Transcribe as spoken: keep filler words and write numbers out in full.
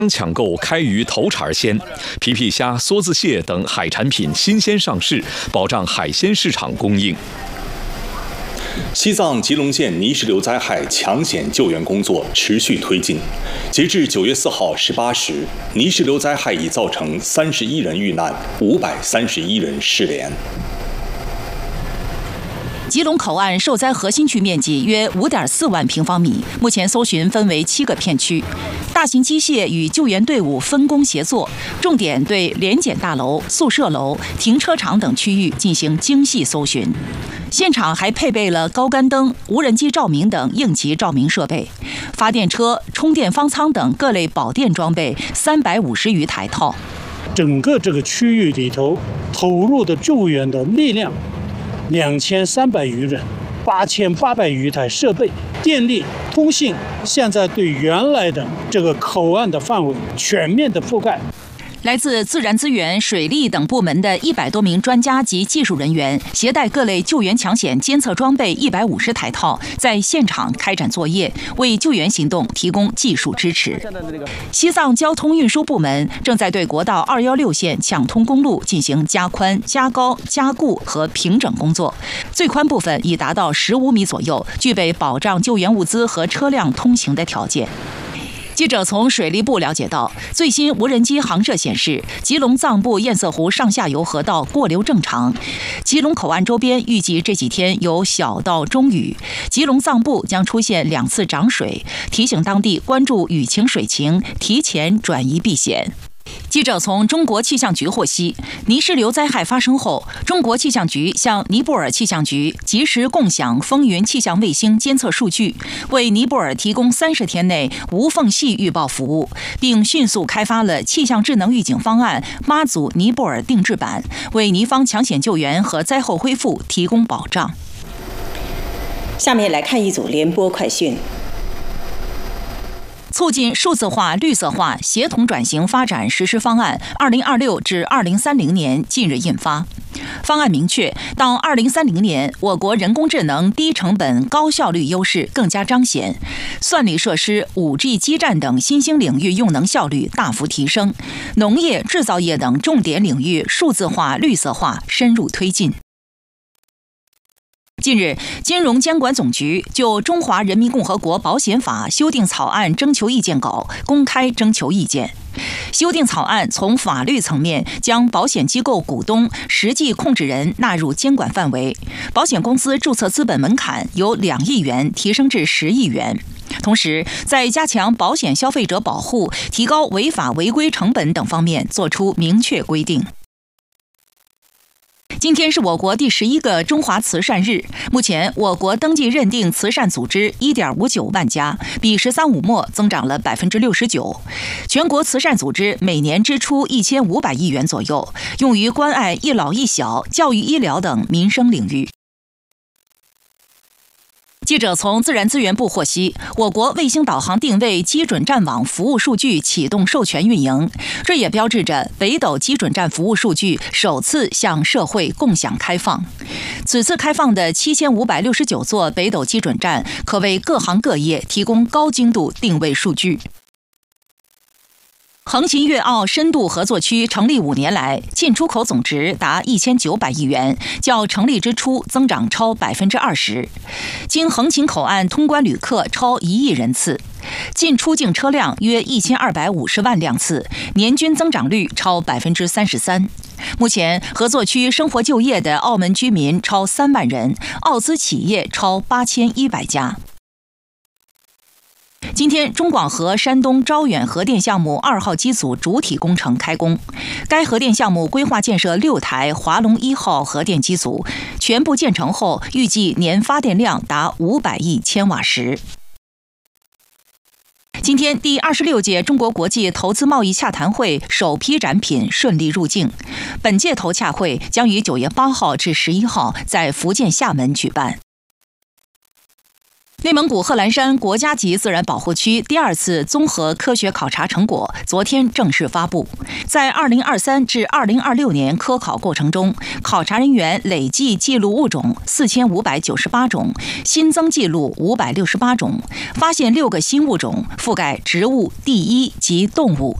抢购开鱼头茬鲜，皮皮虾、梭子蟹等海产品新鲜上市，保障海鲜市场供应。 西藏吉隆县泥石流灾害抢险救援工作持续推进。截至九月四号十八时，泥石流灾害已造成三十一人遇难，五百三十一人失联。 吉隆口岸受灾核心区面积约 五点四万平方米，目前搜寻分为七个片区，大型机械与救援队伍分工协作，重点对联检大楼、宿舍楼、停车场等区域进行精细搜寻。现场还配备了高杆灯、无人机照明等应急照明设备，发电车、充电方舱等各类保电装备三百五十余台套。 整个这个区域里头投入的救援的力量两千三百余人，八千八百余台设备，电力、通信，现在对原来的这个口岸的范围全面的覆盖。 来自自然资源、水利等部门的一百多名专家及技术人员，携带各类救援抢险监测装备一百五十台套，在现场开展作业，为救援行动提供技术支持。西藏交通运输部门正在对国道二一六线抢通公路进行加宽、加高、加固和平整工作，最宽部分已达到十五米左右，具备保障救援物资和车辆通行的条件。记者从水利部了解到，最新无人机航摄显示，吉隆藏布堰塞湖上下游河道过流正常，吉隆口岸周边预计这几天有小到中雨，吉隆藏布将出现两次涨水，提醒当地关注雨情水情，提前转移避险。记者从中国气象局获悉，泥石流灾害发生后，中国气象局向尼泊尔气象局及时共享风云气象卫星监测数据，为尼泊尔提供三十天内无缝隙预报服务，并迅速开发了气象智能预警方案妈祖尼泊尔定制版，为尼方抢险救援和灾后恢复提供保障。 下面来看一组联播快讯。 促进数字化、绿色化协同转型发展实施方案（二零二六至二零三零年）近日印发。方案明确，到二零三零年，我国人工智能低成本、高效率优势更加彰显，算力设施、五 G 基站等新兴领域用能效率大幅提升，农业、制造业等重点领域数字化、绿色化深入推进。近日，金融监管总局就《中华人民共和国保险法》修订草案征求意见稿公开征求意见。修订草案从法律层面将保险机构股东、实际控制人纳入监管范围，保险公司注册资本门槛由两亿元提升至十亿元。同时，在加强保险消费者保护、提高违法违规成本等方面作出明确规定。今天是我国第十一个中华慈善日。目前，我国登记认定慈善组织 一点五九万家，比“十三五”末增长了 百分之六十九。全国慈善组织每年支出一千五百亿元左右，用于关爱一老一小、教育医疗等民生领域。记者从自然资源部获悉，我国卫星导航定位基准站网服务数据启动授权运营，这也标志着北斗基准站服务数据首次向社会共享开放。此次开放的七千五百六十九座北斗基准站，可为各行各业提供高精度定位数据。横琴粤澳深度合作区成立五年来，进出口总值达一千九百亿元，较成立之初增长超百分之二十。经横琴口岸通关旅客超一亿人次，进出境车辆约一千二百五十万辆次，年均增长率超百分之三十三。目前，合作区生活就业的澳门居民超三万人，澳资企业超八千一百家。今天，中广核山东招远核电项目二号机组主体工程开工。该核电项目规划建设六台华龙一号核电机组，全部建成后，预计年发电量达五百亿千瓦时。今天，第二十六届中国国际投资贸易洽谈会首批展品顺利入境。本届投洽会将于九月八号至十一号在福建厦门举办。 内蒙古贺兰山国家级自然保护区第二次综合科学考察成果昨天正式发布。在二零二三至二零二六年科考过程中，考察人员累计记录物种四千五百九十八种，新增记录五百六十八种，发现六个新物种，覆盖植物、地衣及动物、